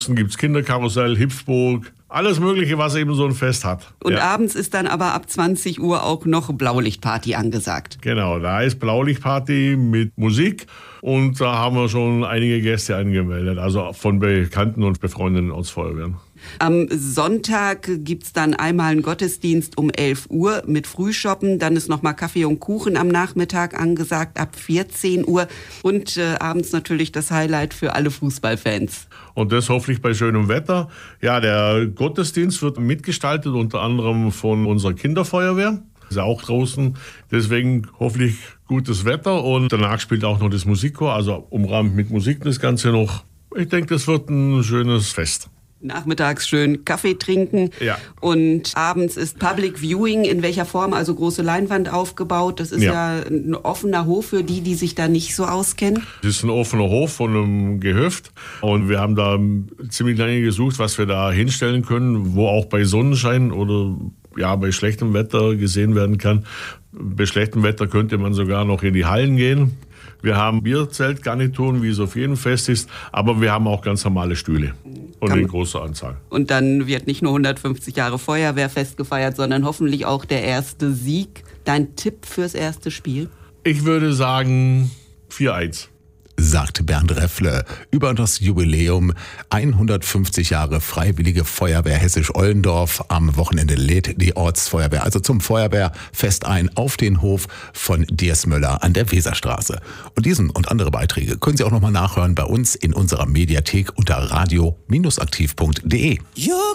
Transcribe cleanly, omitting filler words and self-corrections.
Dann gibt es Kinderkarussell, Hüpfburg, alles Mögliche, was eben so ein Fest hat. Und abends ist dann aber ab 20 Uhr auch noch Blaulichtparty angesagt. Genau, da ist Blaulichtparty mit Musik und da haben wir schon einige Gäste angemeldet, also von bekannten und befreundeten Ortsfeuerwehren. Am Sonntag gibt's dann einmal einen Gottesdienst um 11 Uhr mit Frühschoppen. Dann ist nochmal Kaffee und Kuchen am Nachmittag angesagt ab 14 Uhr. Und abends natürlich das Highlight für alle Fußballfans. Und das hoffentlich bei schönem Wetter. Ja, der Gottesdienst wird mitgestaltet unter anderem von unserer Kinderfeuerwehr. Ist ja auch draußen. Deswegen hoffentlich gutes Wetter. Und danach spielt auch noch das Musikchor. Also umrahmt mit Musik das Ganze noch. Ich denke, das wird ein schönes Fest. Nachmittags schön Kaffee trinken. Ja. Und abends ist Public Viewing. In welcher Form? Also große Leinwand aufgebaut. Das ist ja ein offener Hof für die sich da nicht so auskennen. Das ist ein offener Hof von einem Gehöft. Und wir haben da ziemlich lange gesucht, was wir da hinstellen können, wo auch bei Sonnenschein oder bei schlechtem Wetter gesehen werden kann. Bei schlechtem Wetter könnte man sogar noch in die Hallen gehen. Wir haben Bierzeltgarnituren, wie es auf jedem Fest ist, aber wir haben auch ganz normale Stühle und in großer Anzahl. Und dann wird nicht nur 150 Jahre Feuerwehrfest gefeiert, sondern hoffentlich auch der erste Sieg. Dein Tipp fürs erste Spiel? Ich würde sagen 4-1. Sagt Bernd Reffle über das Jubiläum 150 Jahre Freiwillige Feuerwehr Hessisch-Ollendorf. Am Wochenende lädt die Ortsfeuerwehr also zum Feuerwehrfest ein auf den Hof von Diersmöller an der Weserstraße. Und diesen und andere Beiträge können Sie auch nochmal nachhören bei uns in unserer Mediathek unter radio-aktiv.de.